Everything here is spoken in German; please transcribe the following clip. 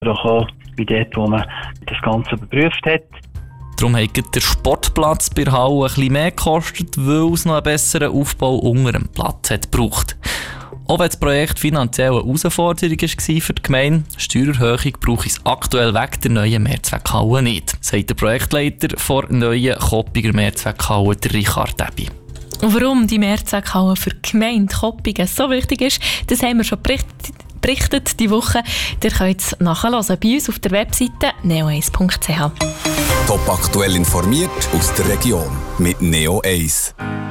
auch wie dort, wo man das Ganze überprüft hat. Darum hat der Sportplatz bei der Halle ein bisschen mehr gekostet, weil es noch einen besseren Aufbau unter dem Platz hat gebraucht. Auch wenn das Projekt finanziell eine Herausforderung war für die Gemeinde, Steuererhöhung brauche ich es aktuell wegen der neuen Mehrzweckhalle nicht, sagt der Projektleiter der neuen Koppiger Mehrzweckhalle, Richard Debi. Und warum die Mehrzweckhalle für die Gemeinde Koppigen so wichtig ist, das haben wir schon berichtet diese Woche. Ihr könnt es nachhören bei uns auf der Webseite neo1.ch. Top aktuell informiert aus der Region mit Neo 1.